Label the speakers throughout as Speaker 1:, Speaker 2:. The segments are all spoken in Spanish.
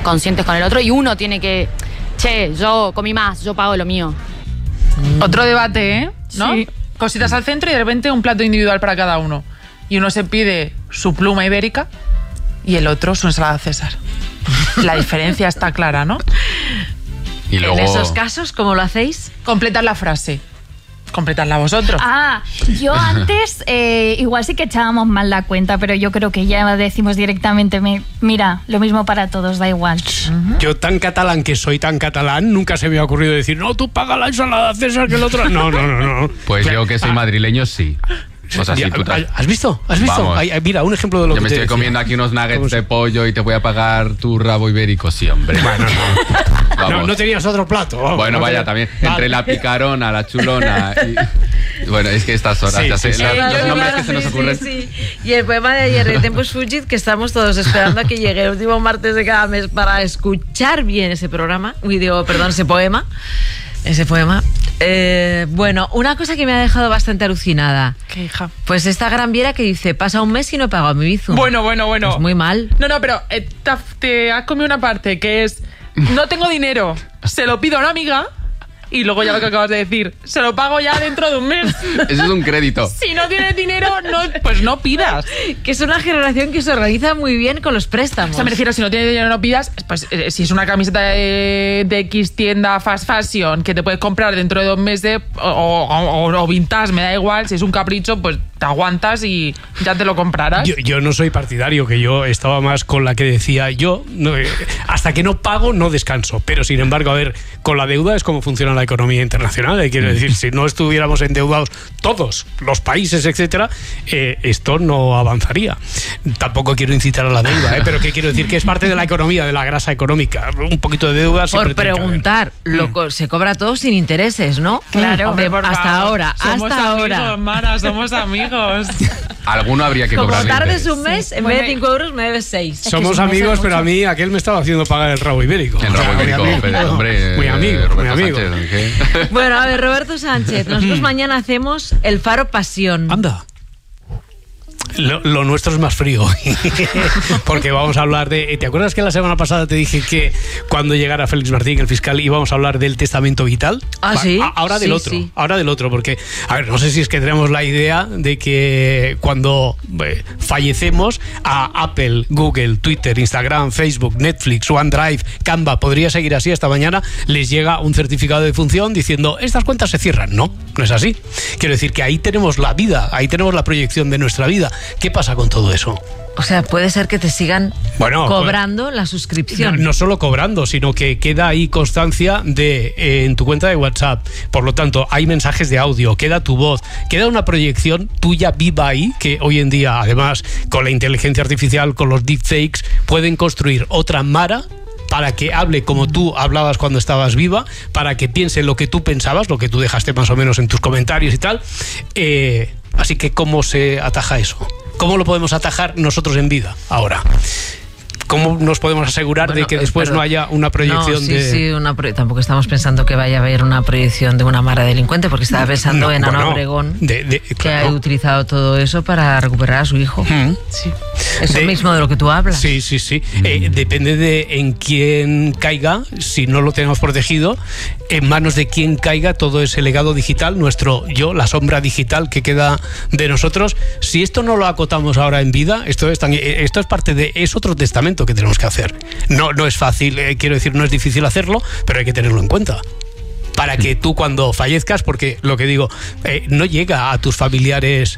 Speaker 1: conscientes con el otro y uno tiene que, yo comí más, yo pago lo mío.
Speaker 2: Otro debate, ¿no?
Speaker 3: Sí.
Speaker 2: Cositas al centro y de repente un plato individual para cada uno. Y uno se pide su pluma ibérica y el otro su ensalada César. La diferencia está clara, ¿no?
Speaker 4: Y luego...
Speaker 5: En esos casos, ¿cómo lo hacéis?
Speaker 2: Completad la frase. Completadla vosotros.
Speaker 3: Yo antes igual sí que echábamos mal la cuenta, pero yo creo que ya decimos directamente, mira, lo mismo para todos, da igual.
Speaker 6: Yo tan catalán que soy tan catalán, nunca se me ha ocurrido decir, no, tú paga la ensalada César que el otro... No.
Speaker 4: Pues yo que soy madrileño, sí. O sea, sí, tú
Speaker 6: ¿Has visto? Mira, un ejemplo de lo
Speaker 4: yo
Speaker 6: que
Speaker 4: me
Speaker 6: te
Speaker 4: estoy
Speaker 6: decía.
Speaker 4: comiendo aquí unos nuggets de pollo y te voy a pagar tu rabo ibérico, sí, hombre.
Speaker 6: Bueno,
Speaker 4: Vamos.
Speaker 6: no tenías otro plato. Vamos,
Speaker 4: Bueno, vaya, también. Entre la picarona, la chulona y... Bueno, es que estas horas,
Speaker 6: Sí,
Speaker 4: ya sé,
Speaker 6: sí.
Speaker 4: los nombres que se nos ocurren.
Speaker 5: Sí. Y el poema de ayer de Tempus Fugit, que estamos todos esperando a que llegue el último martes de cada mes para escuchar bien ese programa. Ese poema. Bueno, una cosa que me ha dejado bastante alucinada.
Speaker 2: ¿Qué hija?
Speaker 5: Pues esta gran viera que dice, pasa un mes y no he pagado mi bizum.
Speaker 2: Bueno.
Speaker 5: Pues muy mal.
Speaker 2: No, pero te has comido una parte que es, no tengo dinero, se lo pido a una amiga y luego ya lo que acabas de decir, se lo pago ya dentro de un mes.
Speaker 4: Eso es un crédito.
Speaker 2: Si no tienes dinero, pues no pidas.
Speaker 5: Que es una generación que se organiza muy bien con los préstamos.
Speaker 2: O sea, me refiero, si no tienes dinero no pidas, pues si es una camiseta de X tienda fast fashion que te puedes comprar dentro de 2 meses o vintage, me da igual, si es un capricho, pues te aguantas y ya te lo comprarás.
Speaker 6: Yo no soy partidario, que yo estaba más con la que decía hasta que no pago no descanso, pero sin embargo, a ver, con la deuda es como funciona la economía internacional, quiero decir, si no estuviéramos endeudados todos los países, etcétera, esto no avanzaría. Tampoco quiero incitar a la deuda, pero que quiero decir que es parte de la economía, de la grasa económica, un poquito de deuda siempre
Speaker 5: por preguntar, se cobra todo sin intereses, ¿no?
Speaker 3: Claro.
Speaker 2: Hombre, por
Speaker 5: hasta
Speaker 2: favor.
Speaker 5: ahora,
Speaker 2: Somos
Speaker 5: hasta
Speaker 2: amigos,
Speaker 5: ahora.
Speaker 2: Mara, somos amigos.
Speaker 4: Alguno habría que
Speaker 5: Como
Speaker 4: cobrarle
Speaker 5: tardes
Speaker 4: interés.
Speaker 5: un mes, en vez de 5 euros me debes 6.
Speaker 6: Somos
Speaker 3: es un mes
Speaker 6: amigos,
Speaker 3: es
Speaker 6: pero a
Speaker 3: mucho.
Speaker 6: mí aquel me estaba haciendo pagar el rabo ibérico.
Speaker 4: El rabo ibérico, pero, hombre,
Speaker 6: muy amigo,
Speaker 4: Roberto
Speaker 6: muy amigo.
Speaker 4: Sánchez, ¿qué?
Speaker 5: Bueno, a ver, Roberto Sánchez, nosotros mañana hacemos el Faro Pasión.
Speaker 6: Anda. Lo nuestro es más frío porque vamos a hablar de... ¿Te acuerdas que la semana pasada te dije que cuando llegara Félix Martín, el fiscal, íbamos a hablar del testamento vital?
Speaker 5: ¿Sí?
Speaker 6: Ahora del
Speaker 5: Sí,
Speaker 6: otro,
Speaker 5: sí.
Speaker 6: ahora del otro, porque, a ver, no sé si es que tenemos la idea de que cuando fallecemos a Apple, Google, Twitter, Instagram, Facebook, Netflix, OneDrive, Canva, podría seguir así hasta mañana, les llega un certificado de defunción diciendo, estas cuentas se cierran. No es así. Quiero decir que ahí tenemos la vida, ahí tenemos la proyección de nuestra vida. ¿Qué pasa con todo eso?
Speaker 5: O sea, puede ser que te sigan cobrando la suscripción.
Speaker 6: No solo cobrando, sino que queda ahí constancia en tu cuenta de WhatsApp. Por lo tanto, hay mensajes de audio, queda tu voz, queda una proyección tuya viva ahí, que hoy en día, además, con la inteligencia artificial, con los deepfakes, pueden construir otra Mara para que hable como tú hablabas cuando estabas viva, para que piense lo que tú pensabas, lo que tú dejaste más o menos en tus comentarios y tal. Así que, ¿cómo se ataja eso? ¿Cómo lo podemos atajar nosotros en vida ahora? ¿Cómo nos podemos asegurar de que después no haya una proyección
Speaker 5: tampoco estamos pensando que vaya a haber una proyección de una Mara delincuente, porque estaba pensando en Ana Obregón, que ha utilizado todo eso para recuperar a su hijo.
Speaker 2: Sí.
Speaker 5: Eso mismo de lo que tú hablas.
Speaker 6: Sí. Depende de en quién caiga, si no lo tenemos protegido, en manos de quién caiga todo ese legado digital, nuestro yo, la sombra digital que queda de nosotros. Si esto no lo acotamos ahora en vida, esto es parte es otro testamento que tenemos que hacer. No es fácil, quiero decir, no es difícil hacerlo, pero hay que tenerlo en cuenta. Para que tú cuando fallezcas, porque lo que digo, no llega a tus familiares,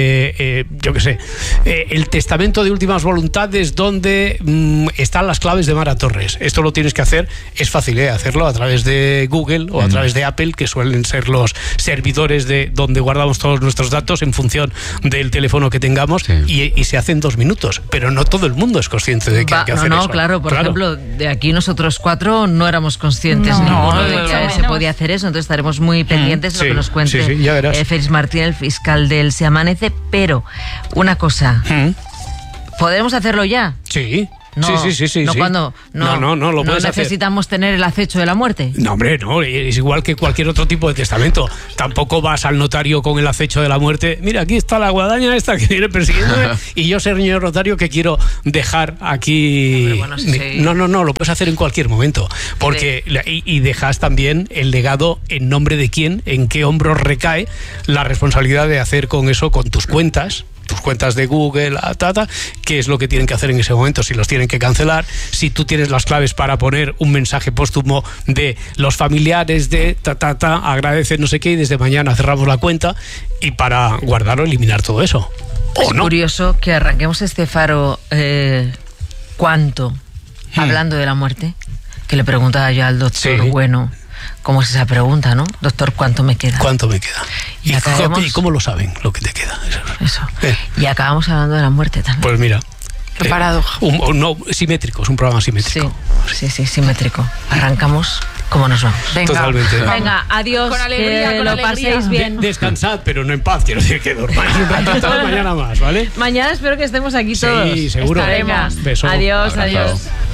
Speaker 6: yo qué sé, el testamento de últimas voluntades donde están las claves de Mara Torres. Esto lo tienes que hacer, es fácil hacerlo a través de Google o a través de Apple, que suelen ser los servidores de donde guardamos todos nuestros datos en función del teléfono que tengamos, y se hace en 2 minutos, pero no todo el mundo es consciente de que hay que hacer eso.
Speaker 5: Claro, por ejemplo, de aquí nosotros 4 no éramos conscientes ninguno de que se podía hacer eso, entonces estaremos muy pendientes de lo que nos cuente Félix Martín, el fiscal del Se Amanece. Pero una cosa, ¿podemos hacerlo ya?
Speaker 6: Sí. Sí.
Speaker 5: No cuando
Speaker 6: No lo puedes hacer.
Speaker 5: Necesitamos tener el acecho de la muerte.
Speaker 6: No, hombre, no, es igual que cualquier otro tipo de testamento. Tampoco vas al notario con el acecho de la muerte. Mira, aquí está la guadaña esta que viene persiguiéndome y yo, señor notario, que quiero dejar aquí.
Speaker 5: Bueno, sí.
Speaker 6: No, lo puedes hacer en cualquier momento. Porque y dejas también el legado en nombre de quién, en qué hombros recae la responsabilidad de hacer con eso, con tus cuentas de Google, qué es lo que tienen que hacer en ese momento, si los tienen que cancelar, si tú tienes las claves para poner un mensaje póstumo de los familiares de agradecen no sé qué y desde mañana cerramos la cuenta, y para guardar o eliminar todo eso.
Speaker 5: Es curioso que arranquemos este faro ¿cuánto? Hablando de la muerte, que le preguntaba yo al doctor Bueno. ¿Cómo es esa pregunta, no? Doctor, ¿cuánto me queda?
Speaker 6: ¿Cuánto me queda? ¿Y cómo lo saben lo que te queda?
Speaker 5: Eso. Y acabamos hablando de la muerte también.
Speaker 6: Pues mira.
Speaker 1: Qué paradoja.
Speaker 6: Simétrico, es un programa simétrico.
Speaker 5: Sí, simétrico. Arrancamos como nos vamos.
Speaker 6: Totalmente.
Speaker 5: Venga, adiós.
Speaker 1: Con alegría,
Speaker 5: que
Speaker 1: con
Speaker 5: lo
Speaker 1: alegría.
Speaker 5: paséis bien.
Speaker 6: Descansad, pero no en paz. Quiero decir que dormáis un ratito mañana más, ¿vale?
Speaker 5: Mañana espero que estemos aquí todos.
Speaker 6: Sí, seguro.
Speaker 5: Estaremos.
Speaker 6: Beso.
Speaker 5: Adiós.
Speaker 4: Abrazo.